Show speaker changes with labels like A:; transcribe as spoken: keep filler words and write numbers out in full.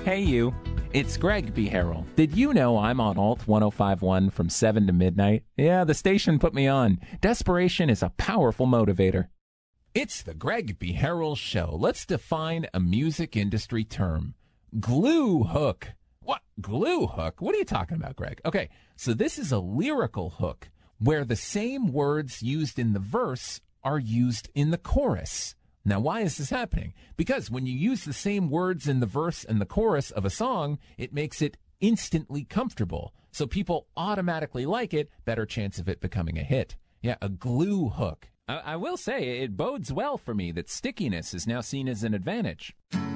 A: Hey, you. It's Greg B. Harrell. Did you know I'm on Alt ten fifty-one from seven to midnight? Yeah, the station put me on. Desperation is a powerful motivator. It's the Greg B. Harrell Show. Let's define a music industry term. Glue hook. What? Glue hook? What are you talking about, Greg? Okay, so this is a lyrical hook where the same words used in the verse are used in the chorus. Now, why is this happening? Because when you use the same words in the verse and the chorus of a song, it makes it instantly comfortable. So people automatically like it, better chance of it becoming a hit. Yeah, a glue hook. I, I will say, it bodes well for me that stickiness is now seen as an advantage.